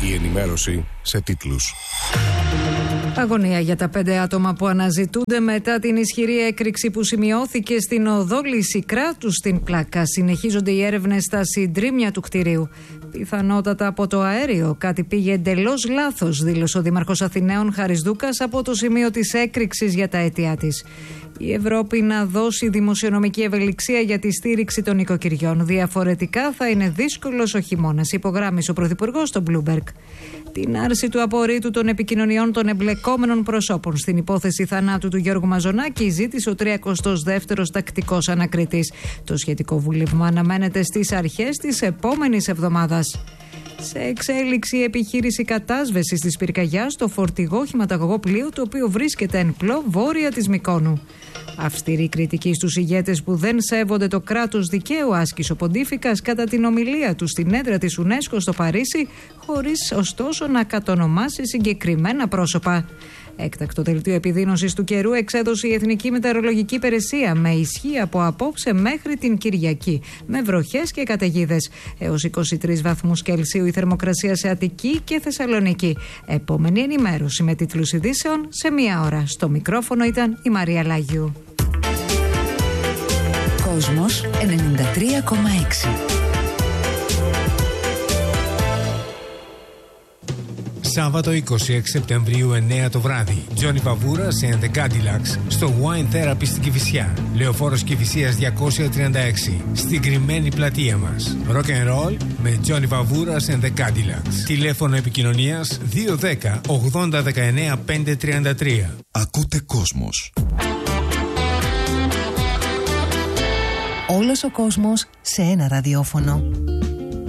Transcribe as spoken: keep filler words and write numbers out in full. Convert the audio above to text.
Η ενημέρωση σε τίτλους. Αγωνία για τα πέντε άτομα που αναζητούνται μετά την ισχυρή έκρηξη που σημειώθηκε στην οδό Λυσικράτου στην Πλάκα. Συνεχίζονται οι έρευνες στα συντρίμμια του κτηρίου. Πιθανότατα από το αέριο. Κάτι πήγε εντελώς λάθος, δήλωσε ο Δήμαρχος Αθηναίων Χάρης Δούκας από το σημείο της έκρηξης για τα αίτια της. Η Ευρώπη να δώσει δημοσιονομική ευελιξία για τη στήριξη των οικοκυριών. Διαφορετικά θα είναι δύσκολος ο χειμώνας, υπογράμμισε ο Πρωθυπουργός στο Bloomberg. Την άρση του απορρίτου των επικοινωνιών των εμπλεκόμενων προσώπων στην υπόθεση θανάτου του Γιώργου Μαζονάκη ζήτησε ο τριακοστός δεύτερος τακτικός ανακριτής. Το σχετικό βούλευμα αναμένεται στις αρχές της επόμενης εβδομάδας. Σε εξέλιξη η επιχείρηση κατάσβεσης της πυρκαγιάς στο φορτηγό χηματαγωγό πλοίο, το οποίο βρίσκεται εν πλώ βόρεια της Μυκόνου. Αυστηρή κριτική στους ηγέτες που δεν σέβονται το κράτος δικαίου, άσκησε ο Ποντίφικας κατά την ομιλία του στην έδρα της UNESCO στο Παρίσι, χωρίς ωστόσο να κατονομάσει συγκεκριμένα πρόσωπα. Έκτακτο δελτίο επιδείνωσης του καιρού εξέδωσε η Εθνική Μετεωρολογική Υπηρεσία με ισχύ από απόψε μέχρι την Κυριακή, με βροχές και καταιγίδες. Έως είκοσι τρεις βαθμούς Κελσίου η θερμοκρασία σε Αττική και Θεσσαλονίκη. Επόμενη ενημέρωση με τίτλους ειδήσεων σε μία ώρα. Στο μικρόφωνο ήταν η Μαρία Λάγιου. Κόσμος ενενήντα τρία κόμμα έξι. Σάββατο είκοσι έξι Σεπτεμβρίου εννέα το βράδυ. Τζόνι Βαβούρας and the Cadillacs στο Wine Therapy στην Κηφισιά. Λεωφόρος Κηφισίας διακόσια τριάντα έξι. Στην κρυμμένη πλατεία μας. Rock and Roll με Τζόνι Βαβούρας and the Cadillacs. Τηλέφωνο επικοινωνίας δύο ένα μηδέν ογδόντα δεκαεννέα πεντακόσια τριάντα τρία. Ακούτε Κόσμος. Όλος ο κόσμος σε ένα ραδιόφωνο.